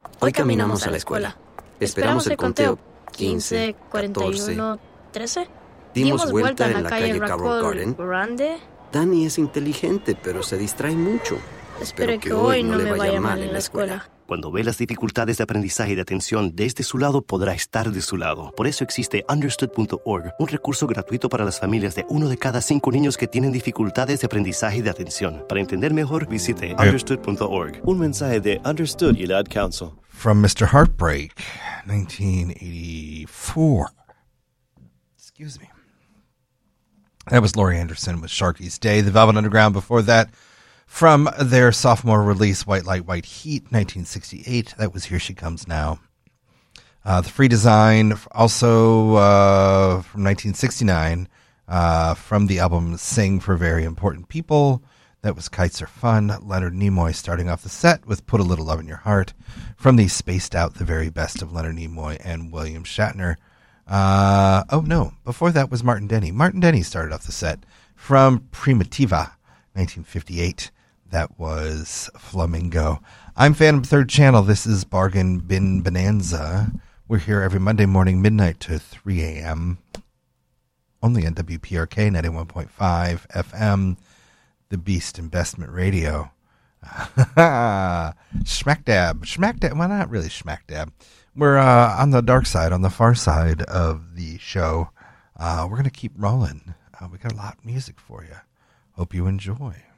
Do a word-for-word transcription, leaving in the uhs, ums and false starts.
Hoy caminamos a la escuela. Esperamos el conteo. quince, cuarenta y uno, trece. Dimos vuelta en la calle Carroll Garden. Grande. Danny es inteligente, pero se distrae mucho. Espero que hoy no le vaya mal en la escuela. Cuando ve las dificultades de aprendizaje y de atención desde su lado, podrá estar de su lado. Por eso existe understood punto org, un recurso gratuito para las familias de uno de cada cinco niños que tienen dificultades de aprendizaje y de atención. Para entender mejor, visite understood punto org. Un mensaje de Understood y el Ad Council. From Mister Heartbreak, nineteen eighty-four. Excuse me. That was Laurie Anderson with Sharky's Day. The Velvet Underground before that. From their sophomore release, White Light, White Heat, nineteen sixty-eight. That was Here She Comes Now. Uh, the Free Design, also uh, from nineteen sixty-nine, uh, from the album Sing for Very Important People. That was Kites Are Fun. Leonard Nimoy starting off the set with Put a Little Love in Your Heart. From the Spaced Out, the very best of Leonard Nimoy and William Shatner. Uh, oh, no. Before that was Martin Denny. Martin Denny started off the set from Primitiva, nineteen fifty-eight. That was Flamingo. I'm Phantom Third Channel. This is Bargain Bin Bonanza. We're here every Monday morning, midnight to three a.m. Only on W P R K ninety-one point five F M, the Beast Investment Radio. Schmack dab. Schmack dab. Well, not really schmack dab. We're uh, on the dark side, on the far side of the show. Uh, we're going to keep rolling. Uh, we got a lot of music for you. Hope you enjoy.